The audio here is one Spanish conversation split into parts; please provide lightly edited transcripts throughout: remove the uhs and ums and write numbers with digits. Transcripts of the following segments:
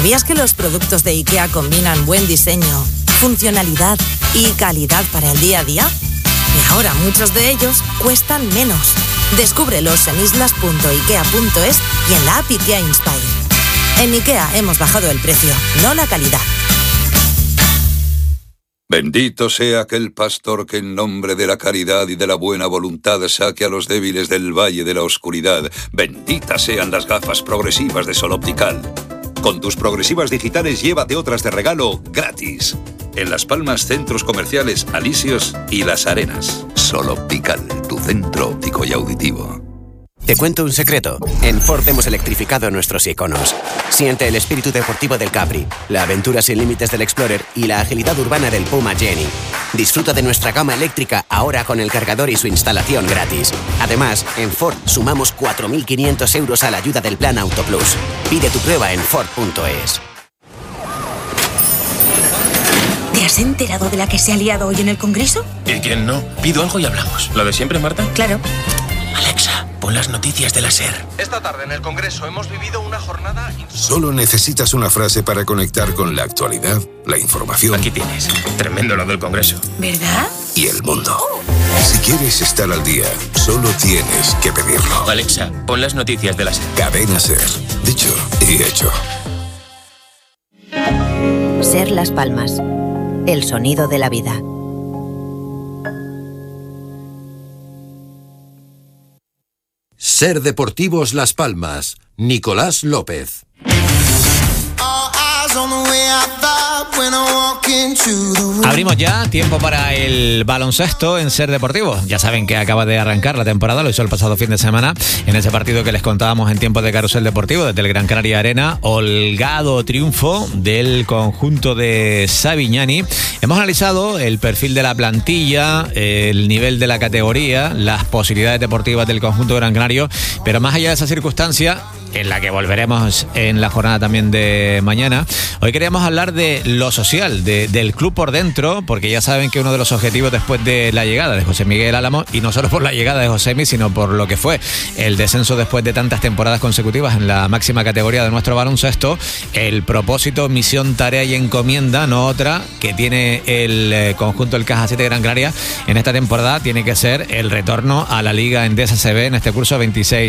¿Sabías que los productos de IKEA combinan buen diseño, funcionalidad y calidad para el día a día? Y ahora muchos de ellos cuestan menos. Descúbrelos en islas.ikea.es y en la app IKEA Inspire. En IKEA hemos bajado el precio, no la calidad. Bendito sea aquel pastor que en nombre de la caridad y de la buena voluntad saque a los débiles del valle de la oscuridad. Benditas sean las gafas progresivas de Sol Optical. Con tus progresivas digitales llévate otras de regalo gratis. En Las Palmas, centros comerciales Alisios y Las Arenas. Sol Optical, tu centro óptico y auditivo. Te cuento un secreto. En Ford hemos electrificado nuestros iconos. Siente el espíritu deportivo del Capri, la aventura sin límites del Explorer y la agilidad urbana del Puma Jenny. Disfruta de nuestra gama eléctrica ahora con el cargador y su instalación gratis. Además, en Ford sumamos 4.500 euros a la ayuda del Plan Auto Plus. Pide tu prueba en Ford.es. ¿Te has enterado de la que se ha liado hoy en el Congreso? ¿Y quién no? Pido algo y hablamos. ¿Lo de siempre, Marta? Claro. Alexa, pon las noticias de la SER. Esta tarde en el Congreso hemos vivido una jornada... Solo necesitas una frase para conectar con la actualidad, la información... Aquí tienes. Tremendo lo del Congreso. ¿Verdad? ...y el mundo. Si quieres estar al día, solo tienes que pedirlo. Alexa, pon las noticias de la SER. Cadena SER. Dicho y hecho. SER Las Palmas. El sonido de la vida. SER Deportivos Las Palmas. Nicolás López. Abrimos ya tiempo para el baloncesto en SER Deportivo. Ya saben que acaba de arrancar la temporada, lo hizo el pasado fin de semana en ese partido que les contábamos en tiempos de Carrusel Deportivo desde el Gran Canaria Arena. Holgado triunfo del conjunto de Savignani. Hemos analizado el perfil de la plantilla, el nivel de la categoría, las posibilidades deportivas del conjunto Gran Canario, pero más allá de esa circunstancia, en la que volveremos en la jornada también de mañana, hoy queríamos hablar de lo social, del club por dentro, porque ya saben que uno de los objetivos después de la llegada de José Miguel Álamo, y no solo por la llegada de Josemi, sino por lo que fue el descenso después de tantas temporadas consecutivas en la máxima categoría de nuestro baloncesto, el propósito, misión, tarea y encomienda, no otra, que tiene el conjunto del Caja 7 Gran Canaria en esta temporada, tiene que ser el retorno a la Liga Endesa CB en este curso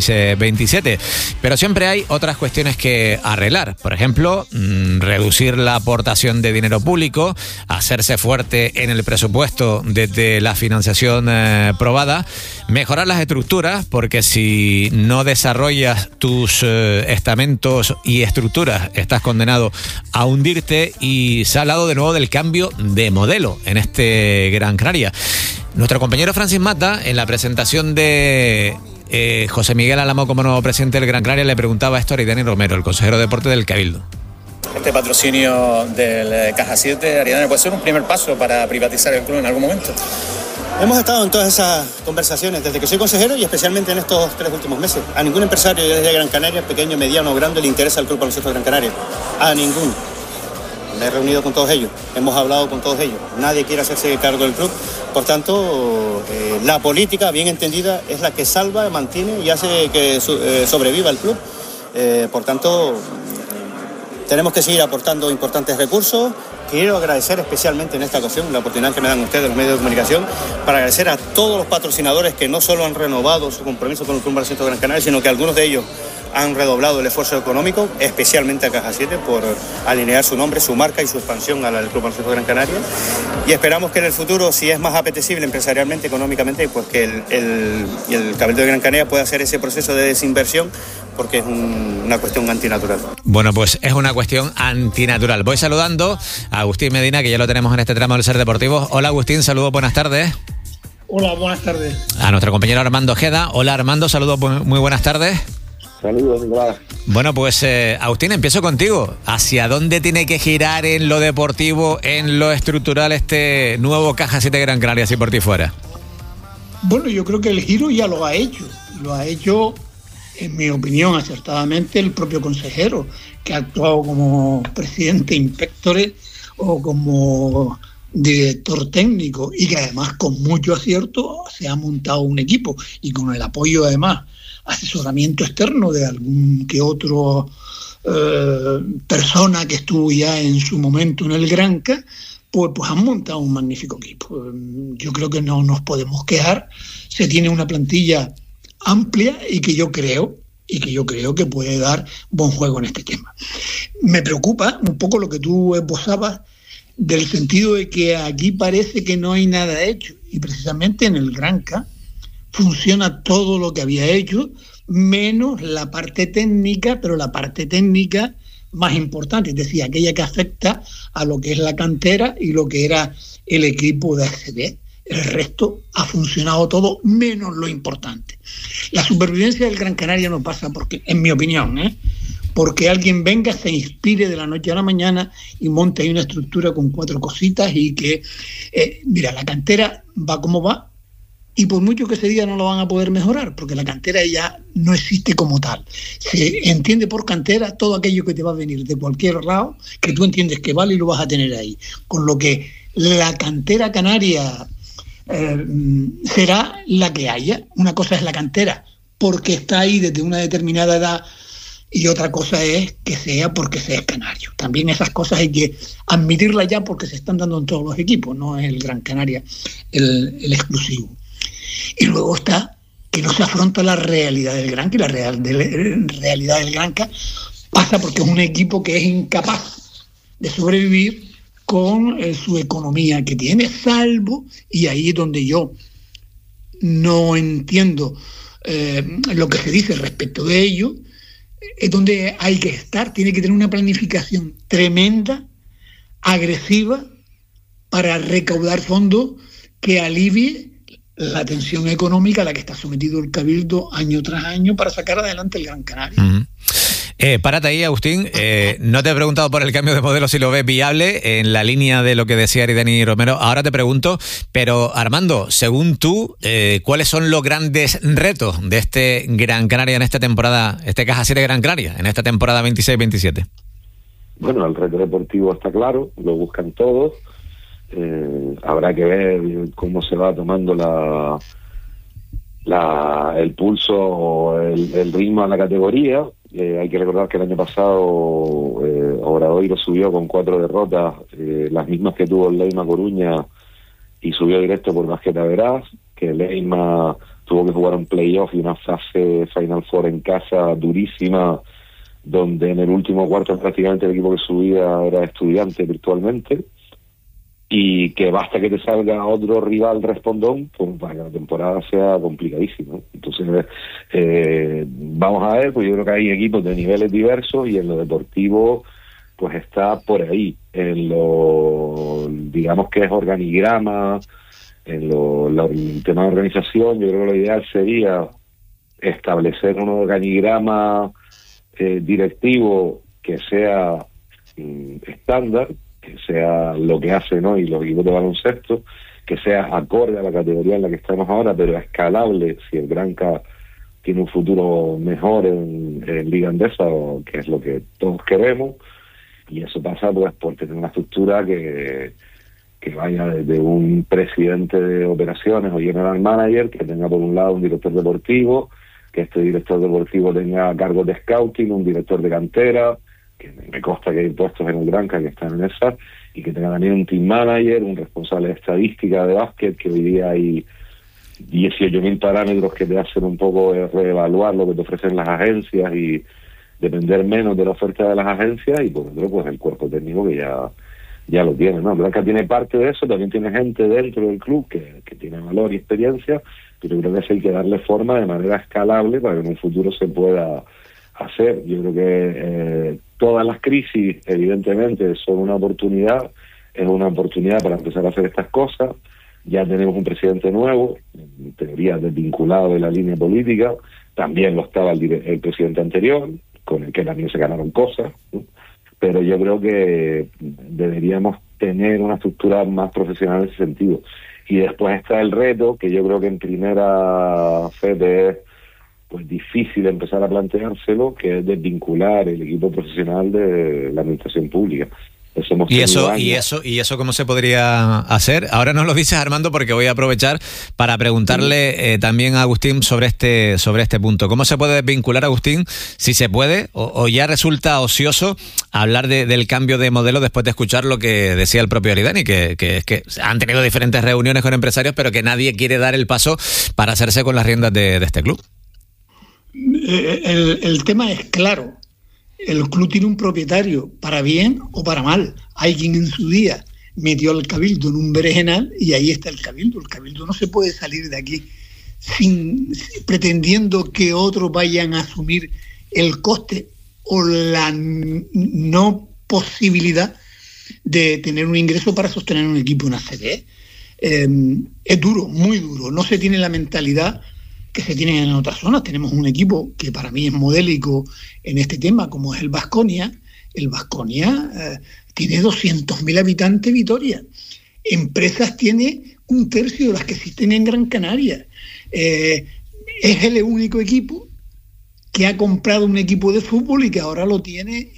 26-27. Pero siempre hay otras cuestiones que arreglar. Por ejemplo, reducir la aportación de dinero público, hacerse fuerte en el presupuesto desde la financiación probada, mejorar las estructuras, porque si no desarrollas tus estamentos y estructuras, estás condenado a hundirte. Y se ha hablado de nuevo del cambio de modelo en este Gran Canaria. Nuestro compañero Francis Mata, en la presentación de José Miguel Álamo como nuevo presidente del Gran Canaria, le preguntaba esto a Aridane Romero, el consejero de deporte del Cabildo. Este patrocinio del Caja 7, Aridane, puede ser un primer paso para privatizar el club en algún momento. Hemos estado en todas esas conversaciones desde que soy consejero y especialmente en estos 3 últimos meses. A ningún empresario desde Gran Canaria, pequeño, mediano o grande, le interesa el Club Baloncesto Gran Canaria. A ninguno. Me he reunido con todos ellos, hemos hablado con todos ellos. Nadie quiere hacerse cargo del club. Por tanto, la política bien entendida es la que salva, mantiene y hace que sobreviva el club. Por tanto, tenemos que seguir aportando importantes recursos. Quiero agradecer especialmente en esta ocasión la oportunidad que me dan ustedes, los medios de comunicación, para agradecer a todos los patrocinadores que no solo han renovado su compromiso con el Club Baloncesto Gran Canaria, sino que algunos de ellos han redoblado el esfuerzo económico, especialmente a Caja 7, por alinear su nombre, su marca y su expansión al Club Baloncesto Gran Canaria. Y esperamos que en el futuro, si es más apetecible empresarialmente, económicamente, pues que el Cabildo de Gran Canaria pueda hacer ese proceso de desinversión, porque es una cuestión antinatural. Bueno, pues es una cuestión antinatural. Voy saludando a Agustín Medina, que ya lo tenemos en este tramo del SER Deportivo. Hola Agustín, saludos, buenas tardes. Hola, buenas tardes. A nuestro compañero Armando Ojeda. Hola Armando, saludos, muy buenas tardes. Saludos, Nicolás. Bueno, pues Agustín, empiezo contigo. ¿Hacia dónde tiene que girar en lo deportivo, en lo estructural, este nuevo Caja 7 Gran Canaria, si por ti fuera? Bueno, yo creo que el giro ya lo ha hecho. Lo ha hecho, en mi opinión, acertadamente el propio consejero, que ha actuado como presidente inspectores o como director técnico, y que además con mucho acierto se ha montado un equipo, y con el apoyo además, asesoramiento externo de algún que otro persona que estuvo ya en su momento en el Granca, pues han montado un magnífico equipo. Yo creo que no nos podemos quejar. Se tiene una plantilla amplia y que yo creo que puede dar buen juego en este tema. Me preocupa un poco lo que tú esbozabas, del sentido de que aquí parece que no hay nada hecho, y precisamente en el Granca funciona todo lo que había hecho, menos la parte técnica, pero la parte técnica más importante, es decir, aquella que afecta a lo que es la cantera y lo que era el equipo de ACB. El resto ha funcionado todo, menos lo importante. La supervivencia del Gran Canaria no pasa porque, en mi opinión, porque alguien venga, se inspire de la noche a la mañana y monte ahí una estructura con 4 cositas y que, mira, la cantera va como va, y por mucho que se diga no lo van a poder mejorar, porque la cantera ya no existe como tal. Se entiende por cantera todo aquello que te va a venir de cualquier lado, que tú entiendes que vale y lo vas a tener ahí. Con lo que la cantera canaria será la que haya. Una cosa es la cantera porque está ahí desde una determinada edad, y otra cosa es que sea porque sea canario. También esas cosas hay que admitirlas ya, porque se están dando en todos los equipos, no es el Gran Canaria el exclusivo. Y luego está que no se afronta la realidad del Granca, y la realidad del Granca pasa porque es un equipo que es incapaz de sobrevivir con su economía que tiene, salvo, y ahí es donde yo no entiendo lo que se dice respecto de ello, es donde hay que estar, tiene que tener una planificación tremenda, agresiva, para recaudar fondos que alivie la tensión económica a la que está sometido el Cabildo año tras año para sacar adelante el Gran Canaria. Párate ahí, Agustín. No te he preguntado por el cambio de modelo si lo ves viable en la línea de lo que decía Aridani Romero. Ahora te pregunto, pero Armando, según tú, ¿cuáles son los grandes retos de este Gran Canaria en esta temporada, este Caja 7 Gran Canaria, en esta temporada 26-27? Bueno, el reto deportivo está claro, lo buscan todos. Habrá que ver cómo se va tomando el pulso o el ritmo a la categoría. Hay que recordar que el año pasado Obradoiro subió con 4 derrotas, las mismas que tuvo el Leima Coruña, y subió directo por Basqueta Veraz, que el Leima tuvo que jugar un playoff y una fase Final Four en casa durísima, donde en el último cuarto prácticamente el equipo que subía era Estudiante virtualmente, y que basta que te salga otro rival respondón pues para que la temporada sea complicadísima. Entonces vamos a ver, pues yo creo que hay equipos de niveles diversos, y en lo deportivo pues está por ahí, en lo, digamos que es organigrama, en el tema de organización. Yo creo que lo ideal sería establecer un organigrama directivo que sea estándar, que sea lo que hacen hoy los equipos de baloncesto, que sea acorde a la categoría en la que estamos ahora, pero escalable si el Granca tiene un futuro mejor en Liga Endesa, que es lo que todos queremos. Y eso pasa pues por tener una estructura que vaya desde un presidente de operaciones o general manager, que tenga por un lado un director deportivo, que este director deportivo tenga cargos de scouting, un director de cantera, que me consta que hay puestos en el Granca que están en esa, y que tenga también un team manager, un responsable de estadística de básquet, que hoy día hay 18.000 parámetros que te hacen un poco reevaluar lo que te ofrecen las agencias y depender menos de la oferta de las agencias, y por otro pues el cuerpo técnico que ya lo tiene, ¿no? Blanca tiene parte de eso, también tiene gente dentro del club que tiene valor y experiencia, pero yo creo que eso hay que darle forma de manera escalable para que en un futuro se pueda hacer. Yo creo que todas las crisis evidentemente son una oportunidad, es una oportunidad para empezar a hacer estas cosas. Ya tenemos un presidente nuevo, en teoría desvinculado de la línea política, también lo estaba el presidente anterior, con el que también se ganaron cosas, ¿no? Pero yo creo que deberíamos tener una estructura más profesional en ese sentido. Y después está el reto, que yo creo que en primera FED es pues difícil empezar a planteárselo, que es desvincular el equipo profesional de la administración pública. ¿Y eso cómo se podría hacer? Ahora nos lo dices, Armando, porque voy a aprovechar para preguntarle también a Agustín sobre este punto. ¿Cómo se puede desvincular, Agustín, si se puede, o ya resulta ocioso hablar del cambio de modelo después de escuchar lo que decía el propio Aridani, que han tenido diferentes reuniones con empresarios, pero que nadie quiere dar el paso para hacerse con las riendas de este club? El tema es claro. El club tiene un propietario, para bien o para mal. Hay quien en su día metió al Cabildo en un berenjenal y ahí está el Cabildo. El Cabildo no se puede salir de aquí pretendiendo que otros vayan a asumir el coste o la no posibilidad de tener un ingreso para sostener un equipo en ACB. Es duro, muy duro. No se tiene la mentalidad que se tienen en otras zonas. Tenemos un equipo que para mí es modélico en este tema, como es el Baskonia. El Baskonia tiene 200.000 habitantes, Vitoria. Empresas tiene 1/3 de las que existen en Gran Canaria. Es el único equipo que ha comprado un equipo de fútbol y que ahora lo tiene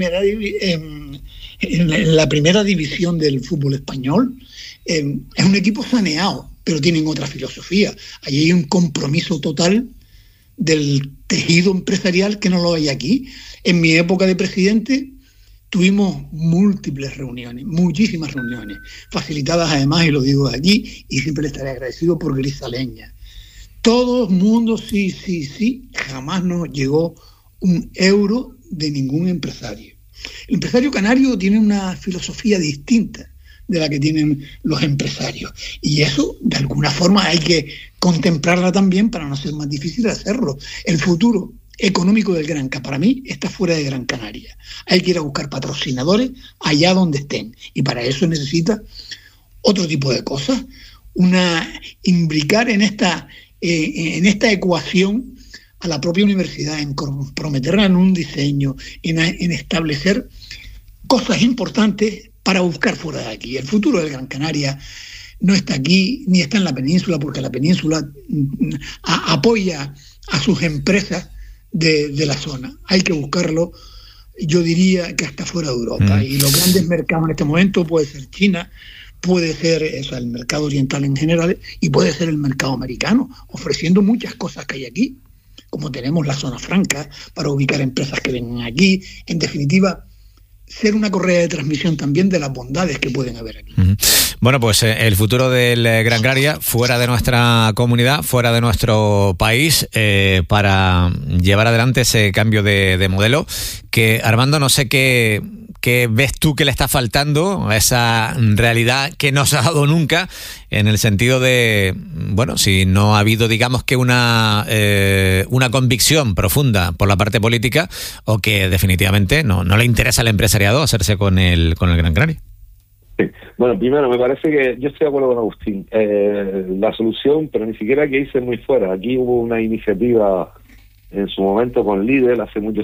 en la primera división del fútbol español. Es un equipo saneado, pero tienen otra filosofía. Allí hay un compromiso total del tejido empresarial que no lo hay aquí. En mi época de presidente tuvimos múltiples reuniones, muchísimas reuniones, facilitadas además, y lo digo de aquí, y siempre le estaré agradecido por Grisaleña. Todo el mundo sí, jamás nos llegó un euro de ningún empresario. El empresario canario tiene una filosofía distinta de la que tienen los empresarios. Y eso, de alguna forma, hay que contemplarla también para no ser más difícil de hacerlo. El futuro económico del Granca, para mí, está fuera de Gran Canaria. Hay que ir a buscar patrocinadores allá donde estén. Y para eso necesita otro tipo de cosas. Imbricar en esta ecuación a la propia universidad, en comprometerla en un diseño, en establecer cosas importantes para buscar fuera de aquí. El futuro del Gran Canaria no está aquí, ni está en la península, porque la península apoya a sus empresas de la zona. Hay que buscarlo, yo diría que hasta fuera de Europa. Y los grandes mercados en este momento puede ser China, puede ser el mercado oriental en general, y puede ser el mercado americano, ofreciendo muchas cosas que hay aquí, como tenemos la zona franca para ubicar empresas que vengan aquí. En definitiva, ser una correa de transmisión también de las bondades que pueden haber aquí. Bueno, pues el futuro del Gran Canaria, fuera de nuestra comunidad, fuera de nuestro país, para llevar adelante ese cambio de modelo, que, Armando, no sé qué ves tú que le está faltando a esa realidad que no se ha dado nunca, en el sentido de, bueno, si no ha habido, digamos, que una convicción profunda por la parte política, o que definitivamente no le interesa al empresariado hacerse con el Gran Canaria. Sí. Bueno, primero, me parece que yo estoy de acuerdo con Agustín. La solución, pero ni siquiera que hice muy fuera. Aquí hubo una iniciativa en su momento con Lidl hace muchos